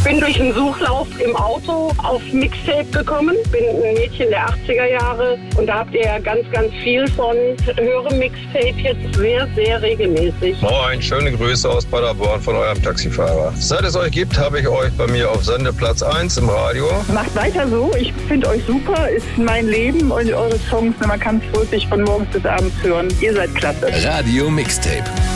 bin durch einen Suchlauf im Auto auf Mixtape gekommen. Bin ein Mädchen der 80er Jahre und da habt ihr ja ganz, ganz viel von. Höre Mixtape jetzt sehr, sehr regelmäßig. Moin, schöne Grüße aus Paderborn von eurem Taxifahrer. Seit es euch gibt, habe ich euch bei mir auf Sendeplatz 1 im Radio. Macht weiter so, ich finde euch super, ist mein Leben und eure Songs, man kann es wirklich von morgens bis abends hören. Ihr seid klasse. Radio Mixtape.